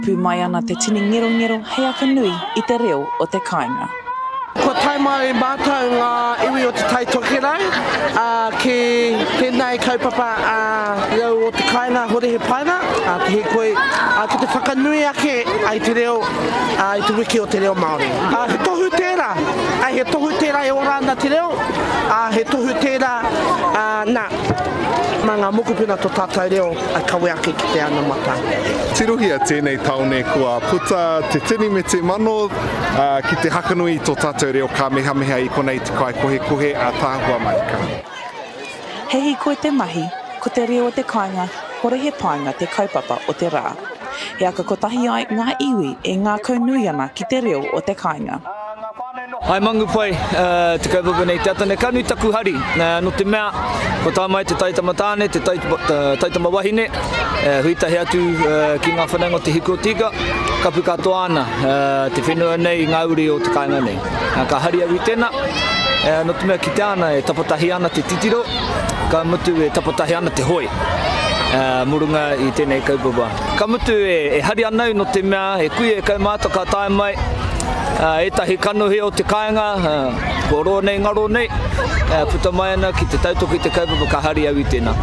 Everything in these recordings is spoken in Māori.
Pū mai ana te tini ngero hei aka nui I te reo o te kāinga. Ko tai mai mātou ngā iwi o te taitokerai, ki tēnei kaupapa reo o te kāinga hore he paina, te he koe, ki te whakanui ake ai te reo, I te wiki o te reo Māori. He tohu tērā, he tohu tērā e orana te reo, he tohu tērā nā ngā mokupuna tō tātou reo ai kawe ake ki te ana mata. Tirohia tēnei taone kua puta te tini me te mano ki te hakanui tō tātou reo ka mehameha I konei te kai kohe a tāhua maika. Hehi koe te mahi, ko te reo o te kāinga, hore he painga te kaupapa o te rā. He aka ko tahi ai ngā iwi e ngā kaunui ana ki te reo o te kāinga. Ai mangu pai, te kaupapa nei te atane kanu taku hari, no te mea, ko tā mai te taitama tāne, te taitama wahine, huitahi atu ki ngā whananga o te hiko tika, kapu katoa ana, te whenua nei, ngā uri o te kāinga nei. Ka hari awi tēnā, no te mea ki te ana e tapatahi ana te titiro, ka mutu e tapatahi ana te hoi. Murunga I tēnei kaupapa. Ka mutu e hari anau no te mea, e kui e kaumāta ka tae mai, etahi kanohi o te kāinga, ko ro nei ngaro nei, puta mai ana ki te tautoki te kaupapa ka hari awi tēnā.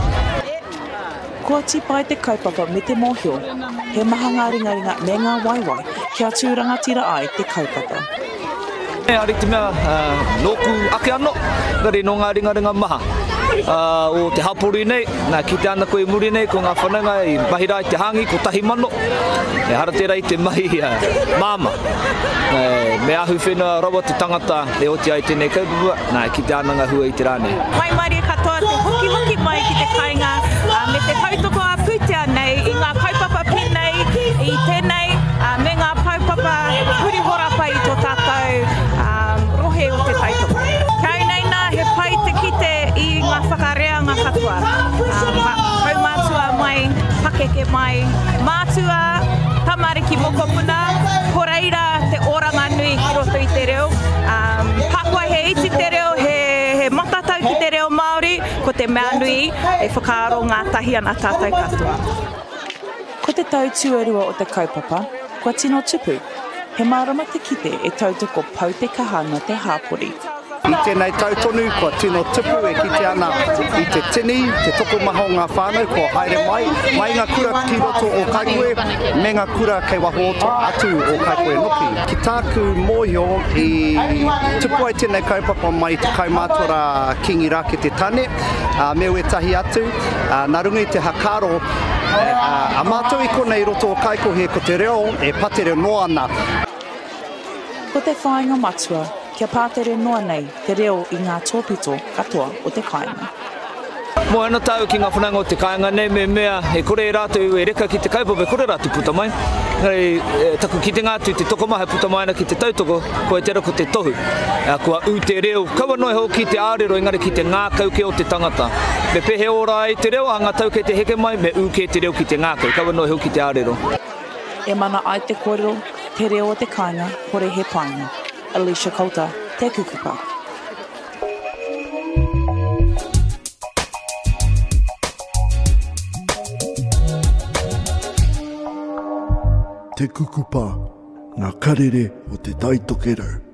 Kua tipai te kaupapa me te mōhio, he maha ngā ringaringa me ngā waiwai kia tūrangatira ai te kaupapa. Hari te mea, nōku ake ano, kare no ngā ringaringa maha. O te hapori nei, nā ki te ana koe muri nei, ko ngā whananga I mahira I te hangi, ko tahi mano. E hara tērā I te mahi māma. Me ahu whenua rawa te tangata e oti ai tēnei kaupapa, nā ki te ananga hua I te rāne. Mai mari katoa te hoki mai ki te kāinga, me te tautoko a pūtea nei, I ngā kaupapa penei, I tēnei, me ngā kaupapa puri horapa I tō tātou rohe o te tautoko. Kai nei nā he pai te kite I ngā whakareanga katoa. Kaumātua mai, pakeke mai, mātua, tamariki mokopuna, koreira te oranga nui ki roto I te reo. Pakua he iti te reo, he matatau ki te reo Māori, ko te mea nui e whakaaro ngā tahi ana tātou katoa. Ko te tau tuarua o te kaupapa, kua tino tupu, he marama te kite e tautoko pau te kahanga te hāpori. I tēnei tautonu, kua tino tupu e kite ana I te tini, te toko maha o ngā whānau, kua haere mai ngā kura ki roto o kaikoe, me ngā kura kei waho atu o kaikoe noki. Ki tāku mōhio I tupu ai tēnei kaupapa mai te kaumātora kingi rā ki te tane, me ue tahi atu, nā runga I te hakaro, a mātou I konei roto o kaikohe ko te reo, e patere noa ana. Ko te whāinga matua, kia pātere noa nei te reo I ngā tōpito katoa o te kāinga. Mo ana tau ki ngā whananga o te kāinga nei me mea he kore rātou e reka ki te kaupapa e kore rātou puta mai. Hei taku ki te ngātu te toko maha puta mai ana ki te tautoko ko e tera ko te tohu. Kua u te reo. Kaua noi ho ki te ārero engari ki te ngākau ke o te tangata. Me pehe ora ai te reo a ngā tau ke te heke mai me u ke te reo ki te ngākau. Kaua noi ho ki te ārero. E mana ai te kōrero, te reo o te kāinga, hore he painga. Alicia Kouta, Te Kukupa. Te Kukupa, ngā karere o te taitokerau.